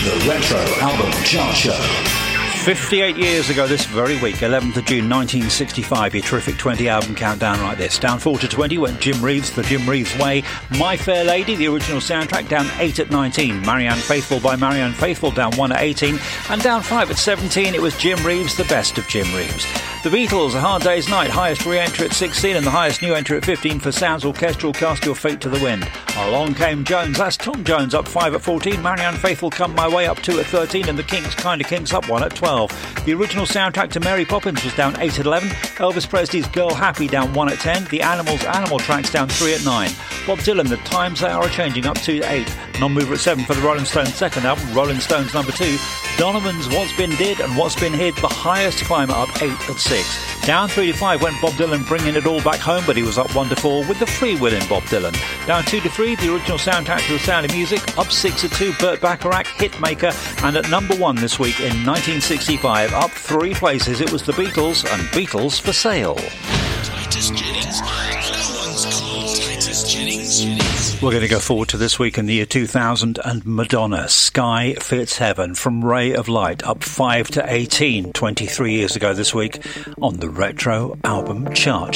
The Retro Album Chart Show. 58 years ago this very week, 11th of June 1965, your terrific 20 album countdown like this. Down 4 to 20 went Jim Reeves, The Jim Reeves Way. My Fair Lady, the original soundtrack, down 8 at 19. Marianne Faithfull by Marianne Faithfull, down 1 at 18. And down 5 at 17, it was Jim Reeves, The Best of Jim Reeves. The Beatles, A Hard Day's Night, highest re-entry at 16 and the highest new entry at 15 for Sounds Orchestral, Cast Your Fate to the Wind. Along Came Jones, that's Tom Jones, up 5 at 14. Marianne Faithfull, Come My Way, up 2 at 13. And the Kinks, Kinda Kinks, up 1 at 12. The original soundtrack to Mary Poppins was down 8 at 11. Elvis Presley's Girl Happy down 1 at 10. The Animals Animal Tracks down 3 at 9. Bob Dylan, The Times They Are Changing, up 2 to 8. Non-mover at 7 for the Rolling Stones' second album, Rolling Stones number 2. Donovan's What's Been Did and What's Been Hid, the highest climber, up 8 at 6. Down 3 to 5 went Bob Dylan, Bringing It All Back Home, but he was up 1 to 4 with the freewheeling Bob Dylan. Down 2 to 3, the original soundtrack to The Sound of Music, up 6 at 2, Burt Bacharach, Hitmaker, and at number 1 this week in 1965, up 3 places, it was the Beatles and Beatles for Sale. Titus Jennings? No one's called Titus Jennings. We're going to go forward to this week in the year 2000 and Madonna, Sky Fits Heaven, from Ray of Light, up 5 to 18, 23 years ago this week on the Retro Album Chart.